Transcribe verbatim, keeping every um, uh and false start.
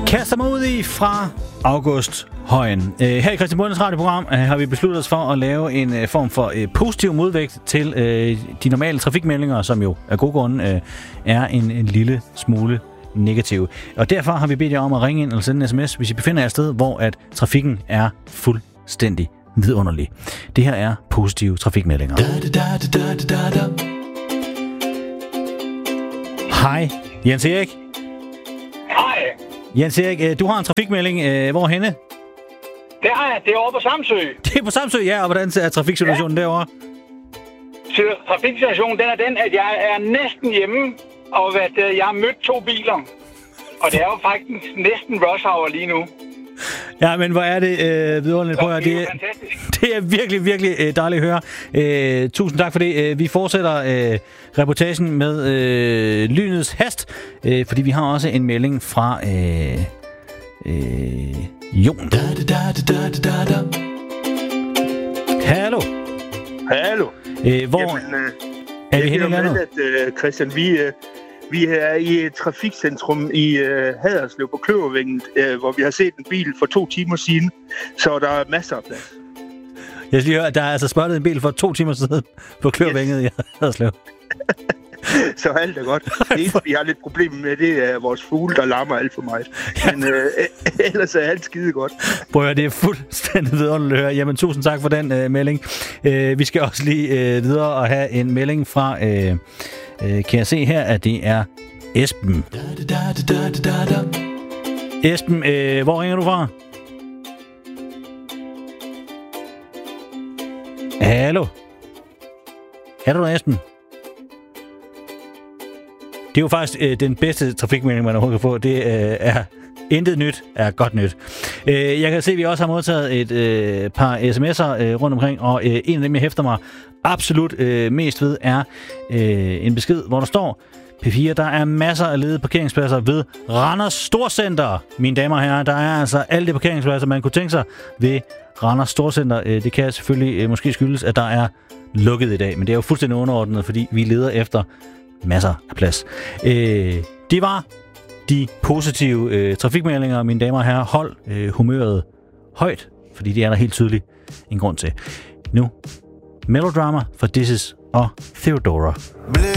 Kaster mig ud i fra August Højen. Uh, her i Kristian Bundes radioprogram uh, har vi besluttet os for at lave en uh, form for uh, positiv modvægt til uh, de normale trafikmeldinger, som jo af gode grunde uh, er en, en lille smule negative. Og derfor har vi bedt jer om at ringe ind eller sende en sms, hvis I befinder jer et sted, hvor at trafikken er fuldstændig vidunderlig. Det her er positive trafikmeldinger. Da, da, da, da, da, da. Hej, Jens Erik. Hej. Jens Erik, du har en trafikmelding. Hvorhenne? Det har jeg. Det er over på Samsø. Det er på Samsø, ja. Og hvordan er trafiksituationen ja. derovre? Så trafiksituationen, den er den, at jeg er næsten hjemme, og at jeg har mødt to biler. Og det er jo faktisk næsten rush hour lige nu. Ja, men hvor er det øh, vidunderligt. Prøv at det, er, det er virkelig, virkelig øh, dejligt at høre. Øh, tusind tak for det. Vi fortsætter øh, reportagen med øh, lynets hast, øh, fordi vi har også en melding fra øh, øh, Jon. Hallo. Hallo. Øh, hvor Jamen, øh, er vi henne i landet? At, øh, Christian, vi... Øh, Vi er i et trafikcentrum i øh, Haderslev på Kløvervænget, øh, hvor vi har set en bil for to timer siden, så der er masser af plads. Jeg skal lige høre, at der er altså spottet en bil for to timer siden på Kløvervænget yes. i Haderslev. Så alt er godt. Det eneste, vi har lidt problemer med, det er vores fugle, der larmer alt for meget. Men øh, ellers er alt skide godt. Prøv at høre, det er fuldstændig vidunderligt at høre. Jamen, tusind tak for den øh, melding. Øh, vi skal også lige øh, videre og have en melding fra... Øh, Øh, kan jeg se her, at det er Esben. Esben, øh, hvor ringer du fra? Hallo? Er du der, Esben? Det er jo faktisk øh, den bedste trafikmelding, man overhovedet kan få. Det øh, er intet nyt, er godt nyt. Øh, jeg kan se, at vi også har modtaget et øh, par sms'er øh, rundt omkring, og øh, en af dem, jeg hæfter mig absolut øh, mest ved, er øh, en besked, hvor der står: P fire, der er masser af ledige parkeringspladser ved Randers Storcenter. Mine damer og herrer, der er altså alle de parkeringspladser, man kunne tænke sig ved Randers Storcenter. Øh, det kan selvfølgelig øh, måske skyldes, at der er lukket i dag, men det er jo fuldstændig underordnet, fordi vi leder efter masser af plads. Øh, det var de positive øh, trafikmeldinger, mine damer og herrer. Hold øh, humøret højt, fordi det er der helt tydeligt en grund til. Nu Melodrama for This Is og Theodora.